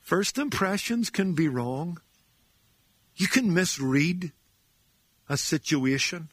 First impressions can be wrong. You can misread a situation.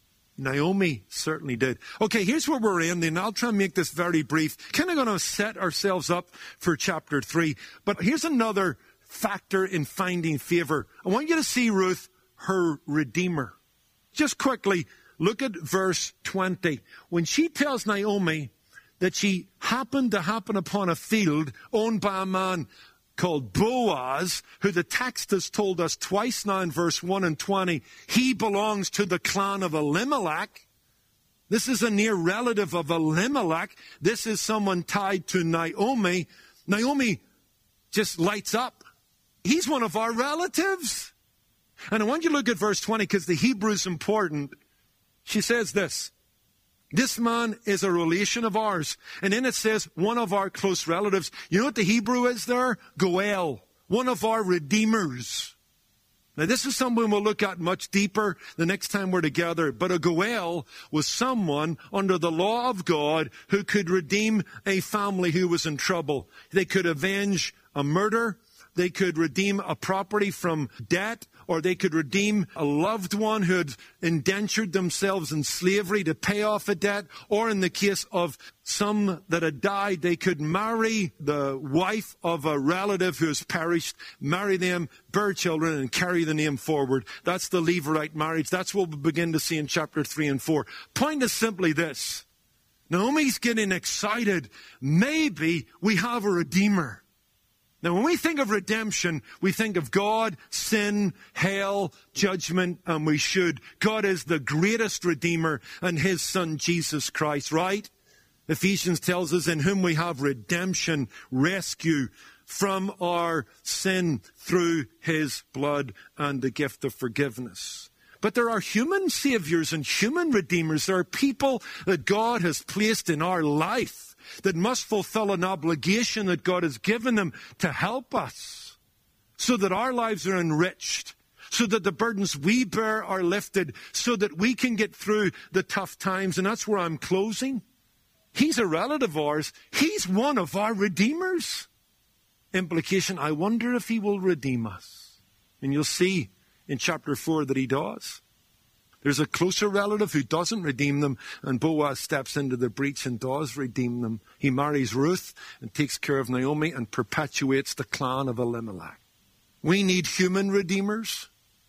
Naomi certainly did. Okay, here's where we're ending. I'll try and make this very brief. Kind of going to set ourselves up for chapter 3. But here's another factor in finding favor. I want you to see Ruth, her Redeemer. Just quickly, look at verse 20. When she tells Naomi that she happened to happen upon a field owned by a man called Boaz, who the text has told us twice now in verse 1 and 20, he belongs to the clan of Elimelech. This is a near relative of Elimelech. This is someone tied to Naomi. Naomi just lights up. He's one of our relatives. And I want you to look at verse 20 because the Hebrew is important. She says this. This man is a relation of ours. And then it says, one of our close relatives. You know what the Hebrew is there? Goel. One of our redeemers. Now this is something we'll look at much deeper the next time we're together. But a Goel was someone under the law of God who could redeem a family who was in trouble. They could avenge a murder. They could redeem a property from debt, or they could redeem a loved one who had indentured themselves in slavery to pay off a debt, or in the case of some that had died, they could marry the wife of a relative who has perished, marry them, bear children, and carry the name forward. That's the Levirate marriage. That's what we'll begin to see in chapter 3 and 4. Point is simply this. Naomi's getting excited. Maybe we have a Redeemer. Now, when we think of redemption, we think of God, sin, hell, judgment, and we should. God is the greatest Redeemer and His Son, Jesus Christ, right? Ephesians tells us in whom we have redemption, rescue from our sin through His blood and the gift of forgiveness. But there are human saviors and human redeemers. There are people that God has placed in our life that must fulfill an obligation that God has given them to help us so that our lives are enriched, so that the burdens we bear are lifted, so that we can get through the tough times. And that's where I'm closing. He's a relative of ours. He's one of our redeemers. Implication, I wonder if He will redeem us. And you'll see in chapter 4 that He does. There's a closer relative who doesn't redeem them, and Boaz steps into the breach and does redeem them. He marries Ruth and takes care of Naomi and perpetuates the clan of Elimelech. We need human redeemers.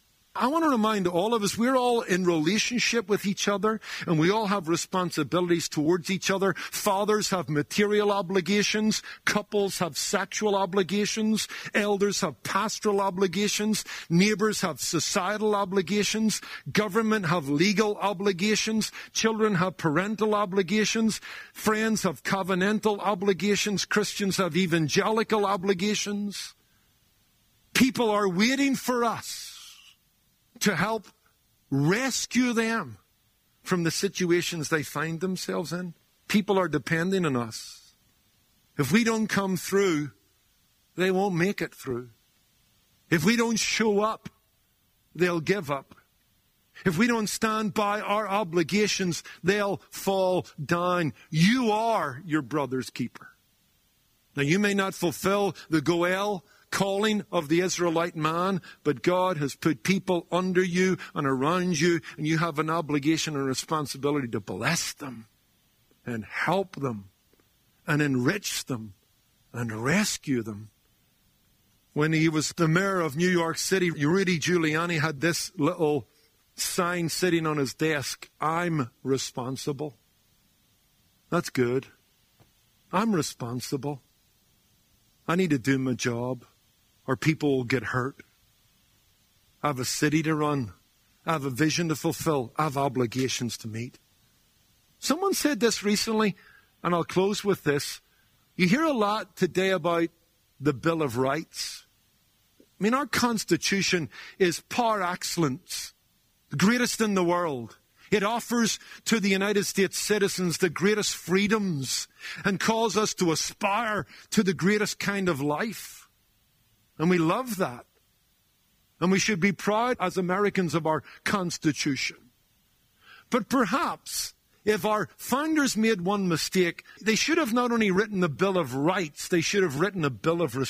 I want to remind all of us, we're all in relationship with each other, and we all have responsibilities towards each other. Fathers have material obligations. Couples have sexual obligations. Elders have pastoral obligations. Neighbors have societal obligations. Government have legal obligations. Children have parental obligations. Friends have covenantal obligations. Christians have evangelical obligations. People are waiting for us to help rescue them from the situations they find themselves in. People are depending on us. If we don't come through, they won't make it through. If we don't show up, they'll give up. If we don't stand by our obligations, they'll fall down. You are your brother's keeper. Now, you may not fulfill the Goel calling of the Israelite man, but God has put people under you and around you, and you have an obligation and responsibility to bless them and help them and enrich them and rescue them. When he was the mayor of New York City, Rudy Giuliani had this little sign sitting on his desk, I'm responsible. That's good. I'm responsible. I need to do my job, or people will get hurt. I have a city to run. I have a vision to fulfill. I have obligations to meet. Someone said this recently, and I'll close with this. You hear a lot today about the Bill of Rights. I mean, our Constitution is par excellence, the greatest in the world. It offers to the United States citizens the greatest freedoms and calls us to aspire to the greatest kind of life. And we love that. And we should be proud as Americans of our Constitution. But perhaps if our founders made one mistake, they should have not only written the Bill of Rights, they should have written a Bill of